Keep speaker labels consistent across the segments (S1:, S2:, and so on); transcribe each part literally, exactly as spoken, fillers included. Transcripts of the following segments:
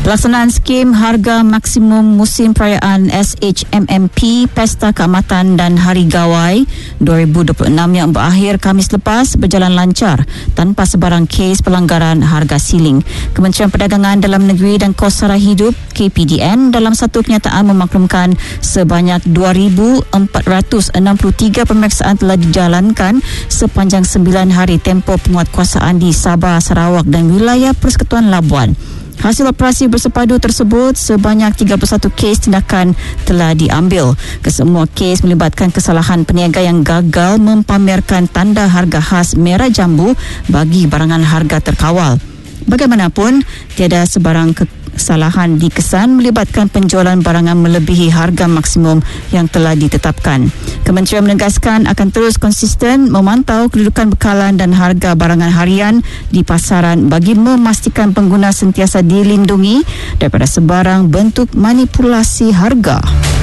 S1: Pelaksanaan skim harga maksimum musim perayaan S H M M P Pesta Keamatan dan Hari Gawai dua ribu dua puluh enam yang berakhir Khamis lepas berjalan lancar tanpa sebarang kes pelanggaran harga siling. Kementerian Perdagangan Dalam Negeri dan Kos Sara Hidup K P D N dalam satu kenyataan memaklumkan sebanyak dua ribu empat ratus enam puluh tiga pemeriksaan telah dijalankan sepanjang sembilan hari tempoh penguatkuasaan di Sabah, Sarawak dan wilayah Persekutuan Labuan. Hasil operasi bersepadu tersebut, sebanyak tiga puluh satu kes tindakan telah diambil. Kesemua kes melibatkan kesalahan peniaga yang gagal mempamerkan tanda harga khas merah jambu bagi barangan harga terkawal. Bagaimanapun, tiada sebarang kesalahan dikesan melibatkan penjualan barangan melebihi harga maksimum yang telah ditetapkan. Kementerian menegaskan akan terus konsisten memantau kedudukan bekalan dan harga barangan harian di pasaran bagi memastikan pengguna sentiasa dilindungi daripada sebarang bentuk manipulasi harga.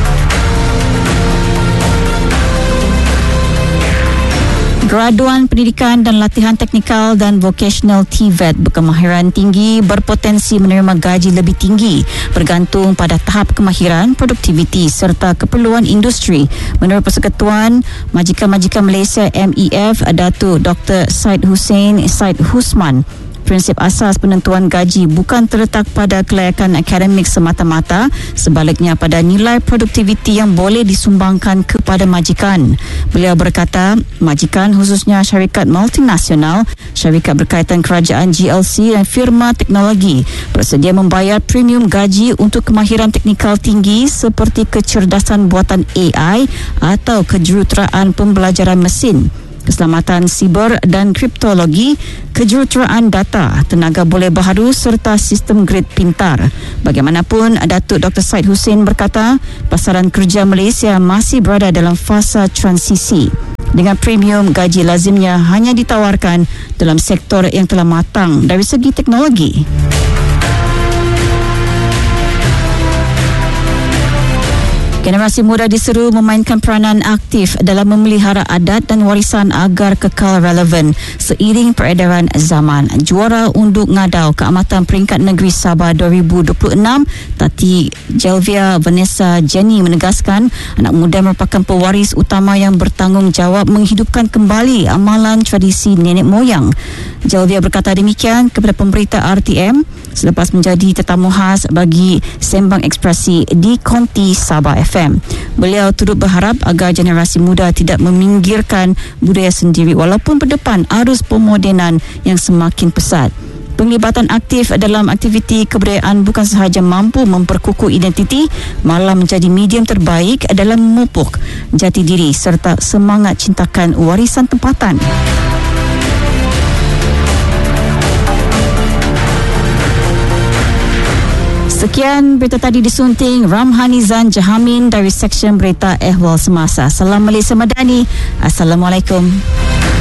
S1: Graduan Pendidikan dan Latihan Teknikal dan Vocational T V E T berkemahiran tinggi berpotensi menerima gaji lebih tinggi bergantung pada tahap kemahiran, produktiviti serta keperluan industri. Menurut Persekutuan Majikan-Majikan Malaysia M E F, Datuk Doktor Syed Hussein Syed Husman, prinsip asas penentuan gaji bukan terletak pada kelayakan akademik semata-mata, sebaliknya pada nilai produktiviti yang boleh disumbangkan kepada majikan. Beliau berkata, majikan khususnya syarikat multinasional, syarikat berkaitan kerajaan G L C dan firma teknologi bersedia membayar premium gaji untuk kemahiran teknikal tinggi seperti kecerdasan buatan A I atau kejuruteraan pembelajaran mesin, keselamatan siber dan kriptologi, kejuruteraan data, tenaga boleh baharu serta sistem grid pintar. Bagaimanapun, Datuk Doktor Syed Hussein berkata, pasaran kerja Malaysia masih berada dalam fasa transisi. Dengan premium, gaji lazimnya hanya ditawarkan dalam sektor yang telah matang dari segi teknologi. Generasi muda diseru memainkan peranan aktif dalam memelihara adat dan warisan agar kekal relevan seiring peredaran zaman. Juara Unduk Ngadau Keamatan Peringkat Negeri Sabah dua ribu dua puluh enam, Tati Jelvia Vanessa Jenny menegaskan anak muda merupakan pewaris utama yang bertanggungjawab menghidupkan kembali amalan tradisi nenek moyang. Jelvia berkata demikian kepada pemberita R T M selepas menjadi tetamu khas bagi Sembang Ekspresi di Konti Sabah F M. Beliau turut berharap agar generasi muda tidak meminggirkan budaya sendiri walaupun berdepan arus pemodenan yang semakin pesat. Penglibatan aktif dalam aktiviti kebudayaan bukan sahaja mampu memperkukuh identiti, malah menjadi medium terbaik dalam memupuk jati diri serta semangat cintakan warisan tempatan. Sekian berita tadi disunting Ramhanizan Jahamin dari Seksyen Berita Ehwal Semasa. Salam Malaysia Madani. Assalamualaikum.